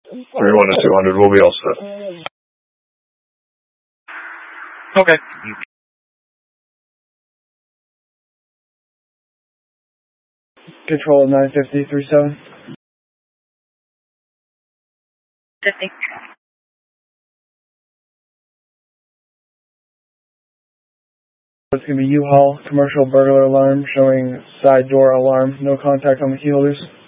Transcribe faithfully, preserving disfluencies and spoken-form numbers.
three one to two hundred, we'll be all set. Okay. Control nine fifty, three seven. fifty. It's going to be U-Haul, commercial burglar alarm, showing side door alarm, no contact on the key holders.